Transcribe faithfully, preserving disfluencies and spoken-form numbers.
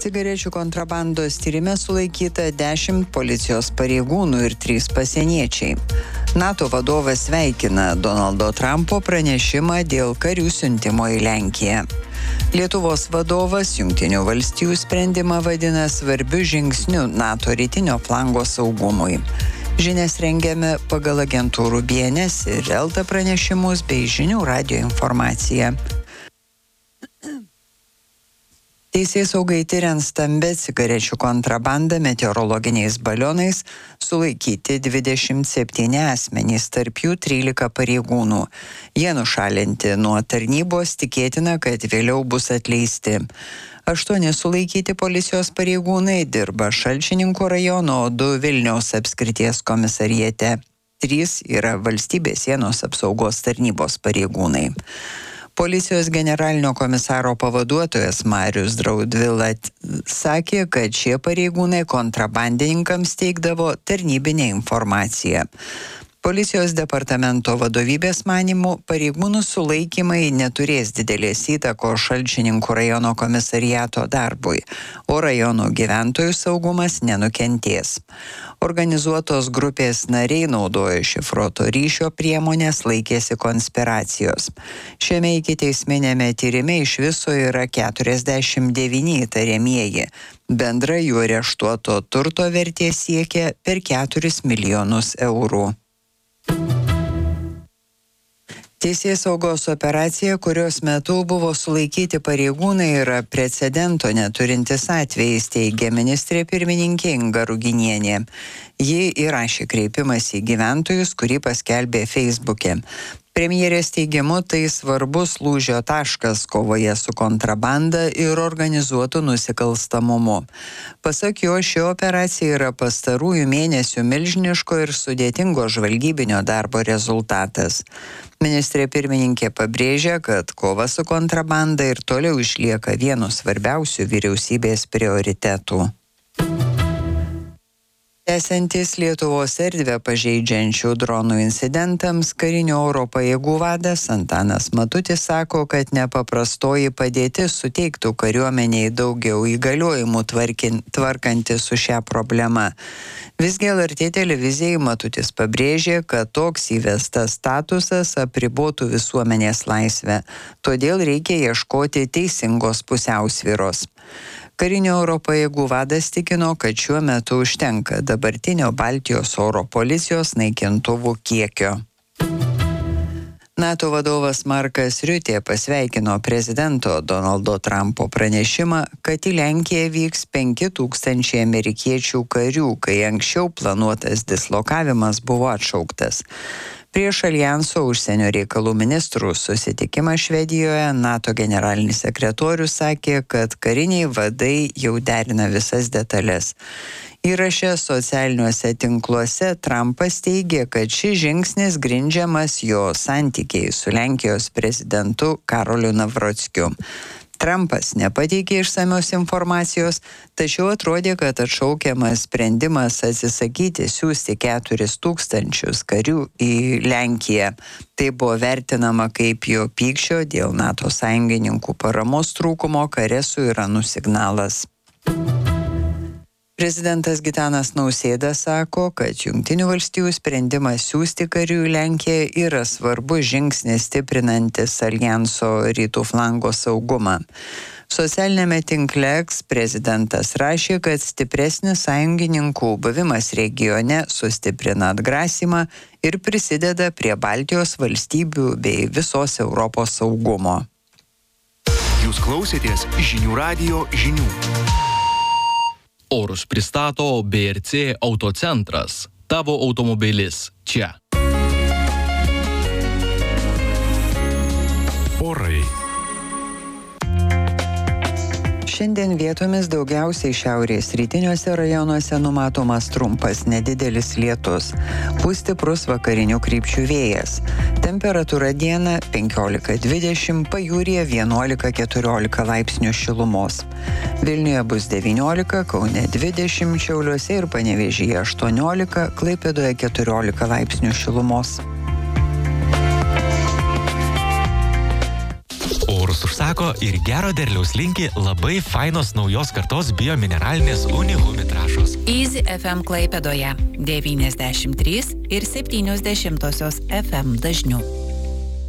Cigarečių kontrabandos tyrime sulaikyta dešimt policijos pareigūnų ir trys pasieniečiai. NATO vadovas sveikina Donaldo Trumpo pranešimą dėl karių siuntimo į Lenkiją. Lietuvos vadovas Jungtinių valstijų sprendimą vadina svarbiu žingsniu NATO rytinio flango saugumui. Žinias rengiame pagal agentūrų B N S ir Elta pranešimus bei žinių radijo informaciją. Teisėsaugai tiriant stambę cigarečių kontrabandą meteorologiniais balionais sulaikyti dvidešimt septyni asmenys, tarp jų trylika pareigūnų. Jie nušalinti nuo tarnybos, tikėtina, kad vėliau bus atleisti. Aštuoni sulaikyti policijos pareigūnai dirba Šalčininkų rajono, o du Vilniaus apskrities komisariate. Trys yra valstybės sienos apsaugos tarnybos pareigūnai. Policijos generalinio komisaro pavaduotojas Marius Draudvilat sakė, kad šie pareigūnai kontrabandininkams teikdavo tarnybinę informaciją. Policijos departamento vadovybės manymu pareigūnų sulaikymai neturės didelės įtakos Šalčininkų rajono komisariato darbui, o rajono gyventojų saugumas nenukentės. Organizuotos grupės nariai naudojo šifruoto ryšio priemonės, laikėsi konspiracijos. Šiame ikiteisminėme tyrime iš viso yra keturiasdešimt devyni įtariamieji. Bendra jų areštuoto turto vertė siekia per keturis milijonus eurų. Teisėsaugos operacija, kurios metu buvo sulaikyti pareigūnai, yra precedento neturintis atvejis, teigia ministrė pirmininkė Inga Ruginienė. Ji įrašė kreipimąsi į gyventojus, kurį paskelbė Feisbuke. Premjerės teigimu tai svarbus lūžio taškas kovoje su kontrabanda ir organizuotu nusikalstamumu. Pasak jo, ši operacija yra pastarųjų mėnesių milžiniško ir sudėtingo žvalgybinio darbo rezultatas. Ministrė pirmininkė pabrėžia, kad kova su kontrabanda ir toliau išlieka vienu svarbiausių vyriausybės prioritetų. Tęsiantis Lietuvos erdvę pažeidžiančių dronų incidentams, karinio oro pajėgų vadas Antanas Matutis sako, kad nepaprastoji padėtis suteiktų kariuomeniai daugiau įgaliojimų tvarkantis su šią problemą. Visgi L R T televizijai Matutis pabrėžė, kad toks įvestas statusas apribotų visuomenės laisvę, todėl reikia ieškoti teisingos pusiausvyros. Karinio oro pajėgų vadas tikino, kad šiuo metu užtenka dabartinio Baltijos oro policijos naikintuvų kiekio. NATO vadovas Markas Riutė pasveikino prezidento Donaldo Trumpo pranešimą, kad į Lenkiją vyks penki tūkstančiai amerikiečių karių, kai anksčiau planuotas dislokavimas buvo atšauktas. Prieš Aljanso užsienio reikalų ministrų susitikimą Švedijoje NATO generalinis sekretorius sakė, kad kariniai vadai jau derina visas detalės. Įraše socialiniuose tinkluose Trumpas teigė, kad šis žingsnis grindžiamas jo santykiai su Lenkijos prezidentu Karoliu Navrockiu. Trumpas nepateikė išsamios informacijos, tačiau atrodė, kad atšaukiamas sprendimas atsisakyti siųsti keturis tūkstančius karių į Lenkiją. Tai buvo vertinama kaip jo pykčio dėl NATO sąjungininkų paramos trūkumo Karesų Iranu signalas. Prezidentas Gitanas Nausėda sako, kad Jungtinių valstijų sprendimas siųsti karių į Lenkiją yra svarbus žingsnis stiprinantis Aljanso rytų flango saugumą. Socialinėme tinkle X prezidentas rašė, kad stipresnis sąjungininkų buvimas regione sustiprina atgrasymą ir prisideda prie Baltijos valstybių bei visos Europos saugumo. Jūs klausėtės žinių radijo žinių. Orus pristato B R C Autocentras. Tavo automobilis čia. Orai. Šiandien vietomis daugiausiai šiaurės rytiniuose rajonuose numatomas trumpas nedidelis lietus. Pūs stiprus vakarinių krypčių vėjas. Temperatūra dieną penkiolika dvidešimt, pajūryje vienuolika keturiolika laipsnių šilumos. Vilniuje bus devyniolika, Kaune dvidešimt, Šiauliuose ir Panevėžyje aštuoniolika, Klaipėdoje keturiolika laipsnių šilumos. norus užsako ir gero derliaus linki labai fainos naujos kartos biomineralinės Unihumi trąšos. Easy F M Klaipėdoje devyniasdešimt trys ir septynios dešimtosios F M dažniu.